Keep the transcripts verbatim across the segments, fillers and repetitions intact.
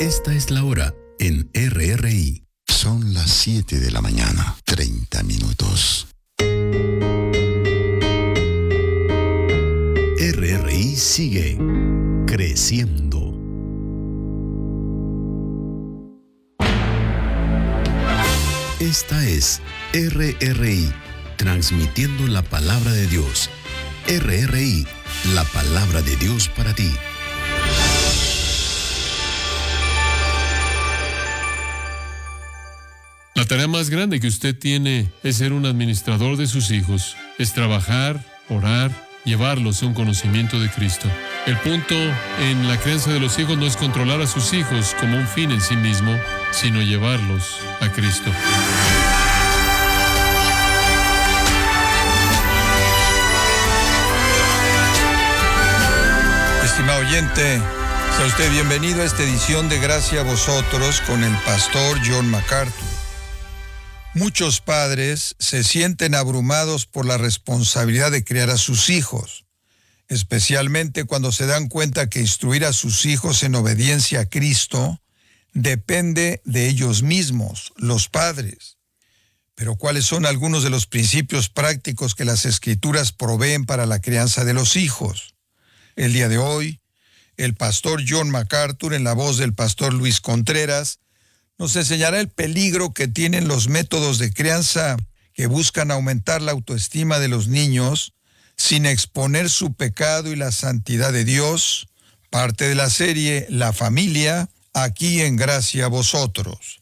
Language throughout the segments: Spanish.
Esta es la hora en R R I. Son las siete de la mañana, treinta minutos. R R I sigue creciendo. Esta es R R I, transmitiendo la palabra de Dios. R R I, la palabra de Dios para ti. La tarea más grande que usted tiene es ser un administrador de sus hijos. Es trabajar, orar, llevarlos a un conocimiento de Cristo. El punto en la crianza de los hijos no es controlar a sus hijos como un fin en sí mismo, sino llevarlos a Cristo. Estimado oyente, sea usted bienvenido a esta edición de Gracia a Vosotros con el pastor John MacArthur. Muchos padres se sienten abrumados por la responsabilidad de criar a sus hijos, especialmente cuando se dan cuenta que instruir a sus hijos en obediencia a Cristo depende de ellos mismos, los padres. Pero ¿cuáles son algunos de los principios prácticos que las Escrituras proveen para la crianza de los hijos? El día de hoy, el pastor John MacArthur, en la voz del pastor Luis Contreras, nos enseñará el peligro que tienen los métodos de crianza que buscan aumentar la autoestima de los niños sin exponer su pecado y la santidad de Dios, parte de la serie La Familia, aquí en Gracia a Vosotros.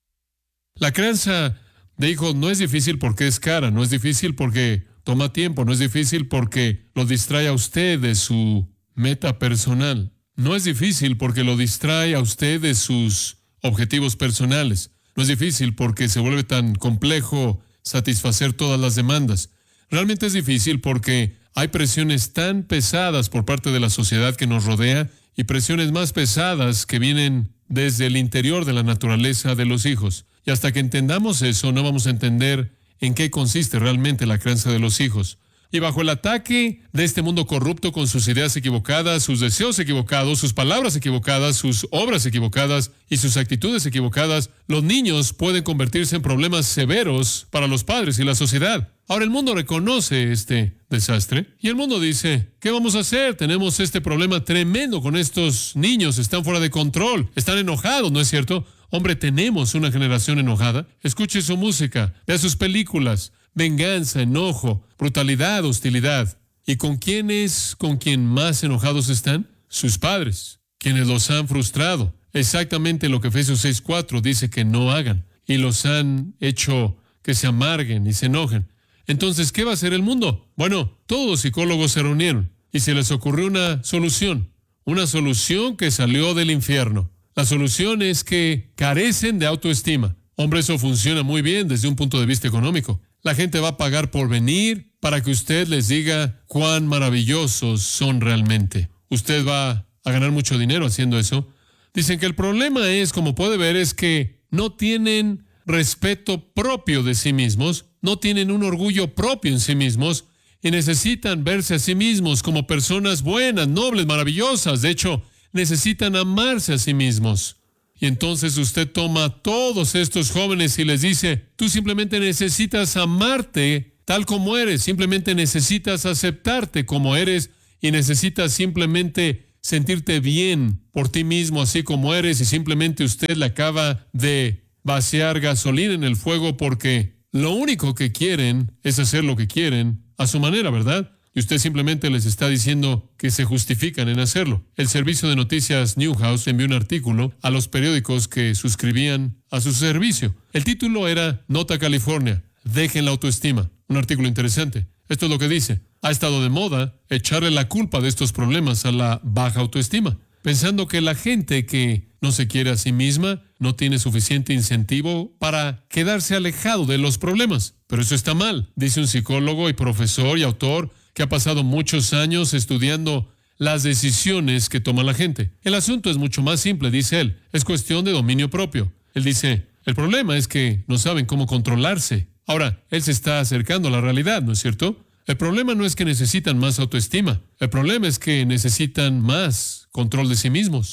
La crianza de hijos no es difícil porque es cara, no es difícil porque toma tiempo, no es difícil porque lo distrae a usted de su meta personal. No es difícil porque lo distrae a usted de sus objetivos personales. No es difícil porque se vuelve tan complejo satisfacer todas las demandas. Realmente es difícil porque hay presiones tan pesadas por parte de la sociedad que nos rodea y presiones más pesadas que vienen desde el interior de la naturaleza de los hijos. Y hasta que entendamos eso, no vamos a entender en qué consiste realmente la crianza de los hijos. Y bajo el ataque de este mundo corrupto con sus ideas equivocadas, sus deseos equivocados, sus palabras equivocadas, sus obras equivocadas y sus actitudes equivocadas, los niños pueden convertirse en problemas severos para los padres y la sociedad. Ahora el mundo reconoce este desastre y el mundo dice, ¿qué vamos a hacer? Tenemos este problema tremendo con estos niños, están fuera de control, están enojados, ¿no es cierto? Hombre, tenemos una generación enojada. Escuche su música, vea sus películas. Venganza, enojo, brutalidad, hostilidad. ¿Y con quién es con quien más enojados están? Sus padres, quienes los han frustrado. Exactamente lo que Efesios seis cuatro dice que no hagan. Y los han hecho que se amarguen y se enojen. Entonces, ¿qué va a hacer el mundo? Bueno, todos los psicólogos se reunieron y se les ocurrió una solución. Una solución que salió del infierno. La solución es que carecen de autoestima. Hombre, eso funciona muy bien desde un punto de vista económico. La gente va a pagar por venir para que usted les diga cuán maravillosos son realmente. Usted va a ganar mucho dinero haciendo eso. Dicen que el problema es, como puede ver, es que no tienen respeto propio de sí mismos, no tienen un orgullo propio en sí mismos y necesitan verse a sí mismos como personas buenas, nobles, maravillosas. De hecho, necesitan amarse a sí mismos. Y entonces usted toma a todos estos jóvenes y les dice, tú simplemente necesitas amarte tal como eres, simplemente necesitas aceptarte como eres y necesitas simplemente sentirte bien por ti mismo así como eres y simplemente usted le acaba de vaciar gasolina en el fuego porque lo único que quieren es hacer lo que quieren a su manera, ¿verdad? Y usted simplemente les está diciendo que se justifican en hacerlo. El servicio de noticias Newhouse envió un artículo a los periódicos que suscribían a su servicio. El título era Nota California, dejen la autoestima. Un artículo interesante. Esto es lo que dice. Ha estado de moda echarle la culpa de estos problemas a la baja autoestima, pensando que la gente que no se quiere a sí misma no tiene suficiente incentivo para quedarse alejado de los problemas. Pero eso está mal, dice un psicólogo y profesor y autor que ha pasado muchos años estudiando las decisiones que toma la gente. El asunto es mucho más simple, dice él. Es cuestión de dominio propio. Él dice, el problema es que no saben cómo controlarse. Ahora, él se está acercando a la realidad, ¿no es cierto? El problema no es que necesitan más autoestima. El problema es que necesitan más control de sí mismos.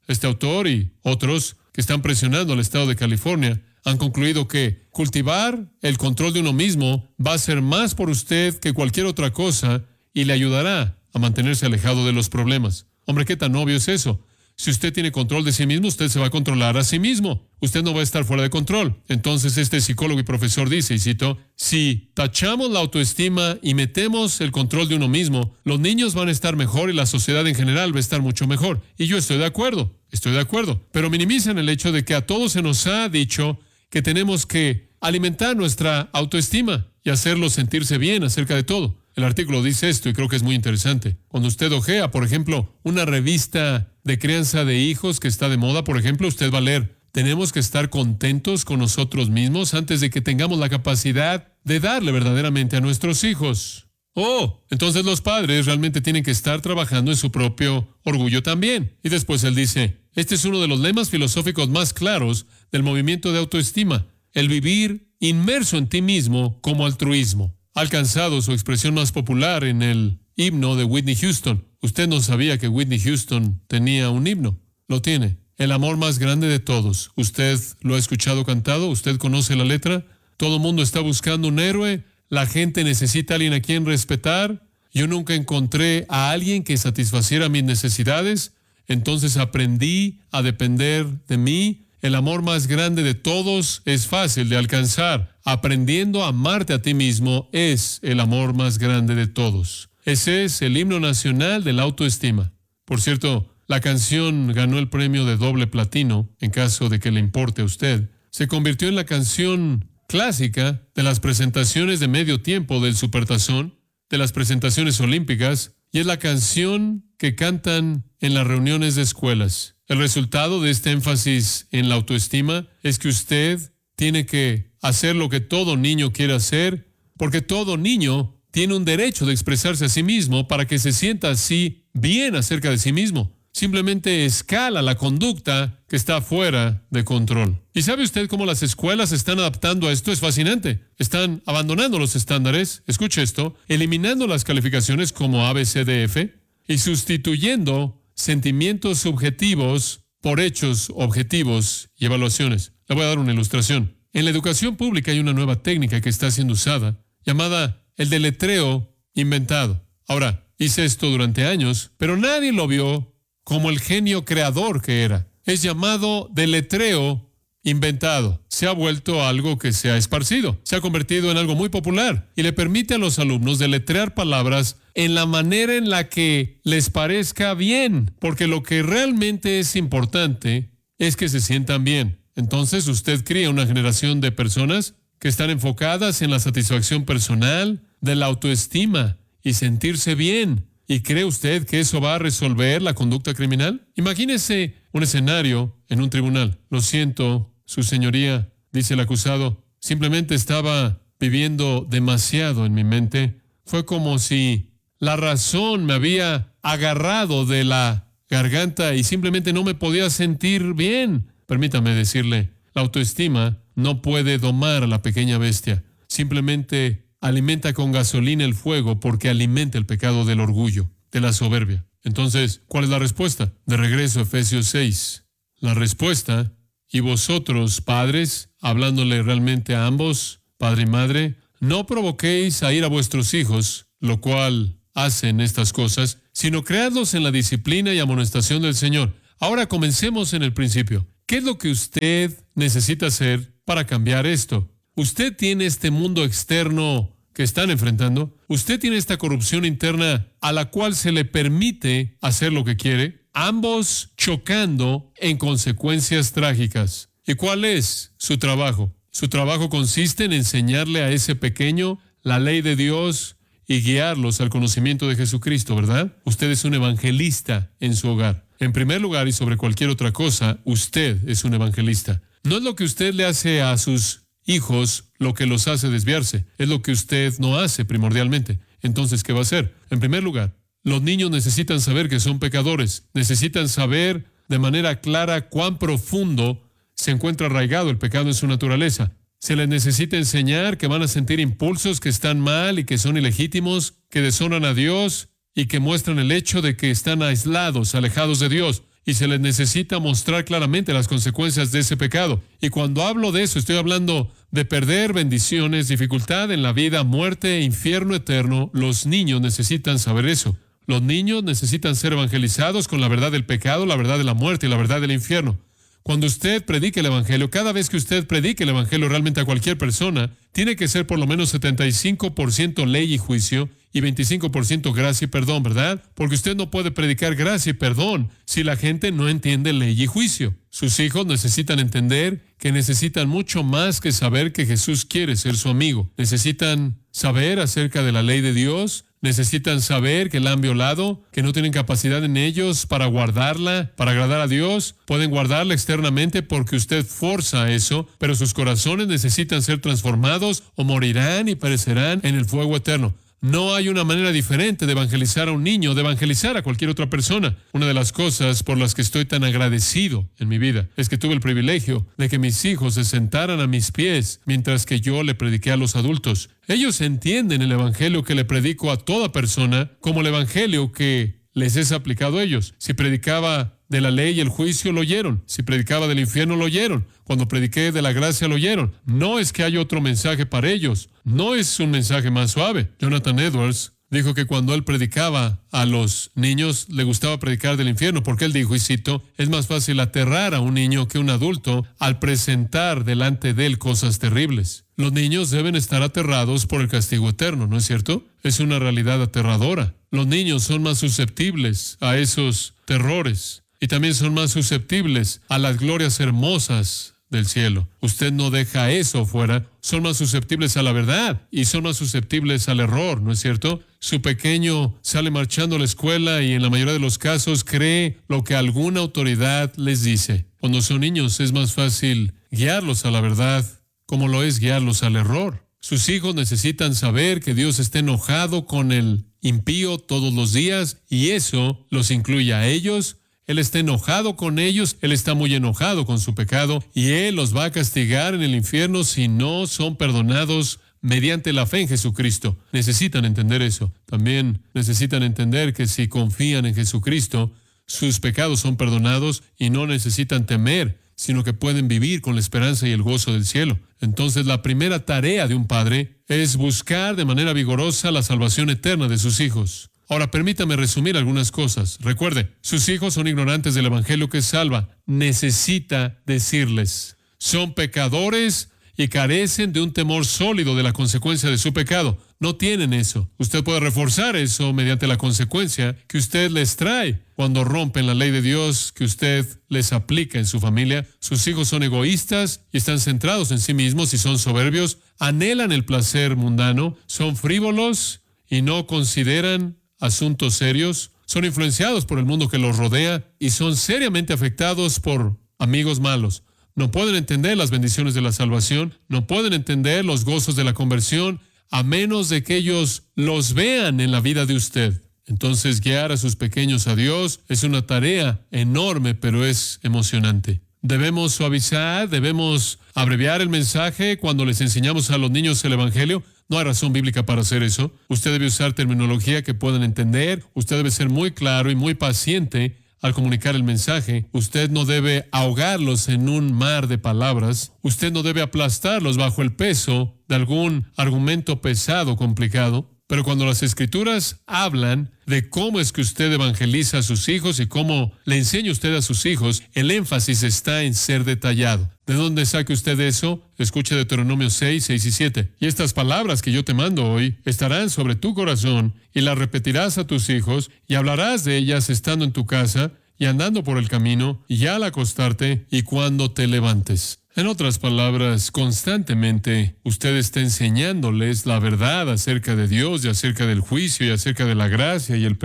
Este autor y otros que están presionando al estado de California han concluido que cultivar el control de uno mismo va a ser más por usted que cualquier otra cosa y le ayudará a mantenerse alejado de los problemas. Hombre, ¿qué tan obvio es eso? Si usted tiene control de sí mismo, usted se va a controlar a sí mismo. Usted no va a estar fuera de control. Entonces este psicólogo y profesor dice, y cito, si tachamos la autoestima y metemos el control de uno mismo, los niños van a estar mejor y la sociedad en general va a estar mucho mejor. Y yo estoy de acuerdo, estoy de acuerdo. Pero minimizan el hecho de que a todos se nos ha dicho que tenemos que alimentar nuestra autoestima y hacerlos sentirse bien acerca de todo. El artículo dice esto y creo que es muy interesante. Cuando usted ojea, por ejemplo, una revista de crianza de hijos que está de moda, por ejemplo, usted va a leer, tenemos que estar contentos con nosotros mismos antes de que tengamos la capacidad de darle verdaderamente a nuestros hijos. Oh, entonces los padres realmente tienen que estar trabajando en su propio orgullo también. Y después él dice, este es uno de los lemas filosóficos más claros del movimiento de autoestima, el vivir inmerso en ti mismo como altruismo. Ha alcanzado su expresión más popular en el himno de Whitney Houston. Usted no sabía que Whitney Houston tenía un himno. Lo tiene. El amor más grande de todos. Usted lo ha escuchado cantado. Usted conoce la letra. Todo el mundo está buscando un héroe. La gente necesita a alguien a quien respetar. Yo nunca encontré a alguien que satisfaciera mis necesidades. Entonces aprendí a depender de mí. El amor más grande de todos es fácil de alcanzar. Aprendiendo a amarte a ti mismo es el amor más grande de todos. Ese es el himno nacional de la autoestima. Por cierto, la canción ganó el premio de doble platino, en caso de que le importe a usted. Se convirtió en la canción clásica de las presentaciones de medio tiempo del Supertazón, de las presentaciones olímpicas, y es la canción que cantan en las reuniones de escuelas. El resultado de este énfasis en la autoestima es que usted tiene que hacer lo que todo niño quiere hacer, porque todo niño tiene un derecho de expresarse a sí mismo para que se sienta así bien acerca de sí mismo. Simplemente escala la conducta que está fuera de control. ¿Y sabe usted cómo las escuelas están adaptando a esto? Es fascinante. Están abandonando los estándares, escuche esto, eliminando las calificaciones como A, B, C, D, F y sustituyendo sentimientos subjetivos por hechos objetivos y evaluaciones. Le voy a dar una ilustración. En la educación pública hay una nueva técnica que está siendo usada, llamada el deletreo inventado. Ahora, hice esto durante años, pero nadie lo vio como el genio creador que era. Es llamado deletreo inventado. Se ha vuelto algo que se ha esparcido. Se ha convertido en algo muy popular y le permite a los alumnos deletrear palabras en la manera en la que les parezca bien, porque lo que realmente es importante es que se sientan bien. Entonces usted cría una generación de personas que están enfocadas en la satisfacción personal, de la autoestima y sentirse bien. ¿Y cree usted que eso va a resolver la conducta criminal? Imagínese un escenario en un tribunal. Lo siento, su señoría, dice el acusado, simplemente estaba viviendo demasiado en mi mente. Fue como si la razón me había agarrado de la garganta y simplemente no me podía sentir bien. Permítame decirle, la autoestima no puede domar a la pequeña bestia. Simplemente alimenta con gasolina el fuego porque alimenta el pecado del orgullo, de la soberbia. Entonces, ¿cuál es la respuesta? De regreso a Efesios seis. La respuesta, y vosotros, padres, hablándole realmente a ambos, padre y madre, no provoquéis a ir a vuestros hijos, lo cual hacen estas cosas, sino creadlos en la disciplina y amonestación del Señor. Ahora comencemos en el principio. ¿Qué es lo que usted necesita hacer para cambiar esto? Usted tiene este mundo externo que están enfrentando. Usted tiene esta corrupción interna a la cual se le permite hacer lo que quiere, ambos chocando en consecuencias trágicas. ¿Y cuál es su trabajo? Su trabajo consiste en enseñarle a ese pequeño la ley de Dios y guiarlos al conocimiento de Jesucristo, ¿verdad? Usted es un evangelista en su hogar. En primer lugar y sobre cualquier otra cosa, usted es un evangelista. No es lo que usted le hace a sus hijos lo que los hace desviarse. Es lo que usted no hace primordialmente. Entonces, ¿qué va a hacer? En primer lugar, los niños necesitan saber que son pecadores. Necesitan saber de manera clara cuán profundo se encuentra arraigado el pecado en su naturaleza. Se les necesita enseñar que van a sentir impulsos que están mal y que son ilegítimos, que deshonran a Dios y que muestran el hecho de que están aislados, alejados de Dios. y se les necesita mostrar claramente las consecuencias de ese pecado. Y cuando hablo de eso, estoy hablando de perder bendiciones, dificultad en la vida, muerte, infierno eterno. Los niños necesitan saber eso. Los niños necesitan ser evangelizados con la verdad del pecado, la verdad de la muerte y la verdad del infierno. Cuando usted predique el Evangelio, cada vez que usted predique el Evangelio realmente a cualquier persona, tiene que ser por lo menos setenta y cinco por ciento ley y juicio y veinticinco por ciento gracia y perdón, ¿verdad? Porque usted no puede predicar gracia y perdón si la gente no entiende ley y juicio. Sus hijos necesitan entender que necesitan mucho más que saber que Jesús quiere ser su amigo. Necesitan saber acerca de la ley de Dios. Necesitan saber que la han violado, que no tienen capacidad en ellos para guardarla, para agradar a Dios. Pueden guardarla externamente porque usted forza eso, pero sus corazones necesitan ser transformados o morirán y perecerán en el fuego eterno. No hay una manera diferente de evangelizar a un niño, de evangelizar a cualquier otra persona. Una de las cosas por las que estoy tan agradecido en mi vida es que tuve el privilegio de que mis hijos se sentaran a mis pies mientras que yo le prediqué a los adultos. Ellos entienden el evangelio que le predico a toda persona como el evangelio que les es aplicado a ellos. Si predicaba de la ley y el juicio, lo oyeron. Si predicaba del infierno, lo oyeron. Cuando prediqué de la gracia, lo oyeron. No es que haya otro mensaje para ellos. No es un mensaje más suave. Jonathan Edwards dijo que cuando él predicaba a los niños, le gustaba predicar del infierno, porque él dijo, y cito, es más fácil aterrar a un niño que un adulto al presentar delante de él cosas terribles. Los niños deben estar aterrados por el castigo eterno, ¿no es cierto? Es una realidad aterradora. Los niños son más susceptibles a esos terrores y también son más susceptibles a las glorias hermosas del cielo. Usted no deja eso fuera. Son más susceptibles a la verdad y son más susceptibles al error, ¿no es cierto? Su pequeño sale marchando a la escuela y en la mayoría de los casos cree lo que alguna autoridad les dice. Cuando son niños es más fácil guiarlos a la verdad como lo es guiarlos al error. Sus hijos necesitan saber que Dios está enojado con el impío todos los días y eso los incluye a ellos. Él está enojado con ellos, Él está muy enojado con su pecado y Él los va a castigar en el infierno si no son perdonados mediante la fe en Jesucristo. Necesitan entender eso. También necesitan entender que si confían en Jesucristo, sus pecados son perdonados y no necesitan temer, sino que pueden vivir con la esperanza y el gozo del cielo. Entonces, la primera tarea de un padre es buscar de manera vigorosa la salvación eterna de sus hijos. Ahora, permítame resumir algunas cosas. Recuerde, sus hijos son ignorantes del evangelio que salva. Necesita decirles, son pecadores y carecen de un temor sólido de la consecuencia de su pecado. No tienen eso. Usted puede reforzar eso mediante la consecuencia que usted les trae cuando rompen la ley de Dios que usted les aplica en su familia. Sus hijos son egoístas y están centrados en sí mismos y son soberbios, anhelan el placer mundano, son frívolos y no consideran asuntos serios, son influenciados por el mundo que los rodea y son seriamente afectados por amigos malos. No pueden entender las bendiciones de la salvación, no pueden entender los gozos de la conversión, a menos de que ellos los vean en la vida de usted. Entonces, guiar a sus pequeños a Dios es una tarea enorme, pero es emocionante. Debemos suavizar, debemos abreviar el mensaje cuando les enseñamos a los niños el evangelio. No hay razón bíblica para hacer eso. Usted debe usar terminología que puedan entender. Usted debe ser muy claro y muy paciente al comunicar el mensaje. Usted no debe ahogarlos en un mar de palabras. Usted no debe aplastarlos bajo el peso de algún argumento pesado, complicado. Pero cuando las Escrituras hablan de cómo es que usted evangeliza a sus hijos y cómo le enseña usted a sus hijos, el énfasis está en ser detallado. ¿De dónde saque usted eso? Escuche Deuteronomio seis, seis y siete. Y estas palabras que yo te mando hoy estarán sobre tu corazón y las repetirás a tus hijos y hablarás de ellas estando en tu casa y andando por el camino y al acostarte y cuando te levantes. En otras palabras, constantemente usted está enseñándoles la verdad acerca de Dios y acerca del juicio y acerca de la gracia y el perdón.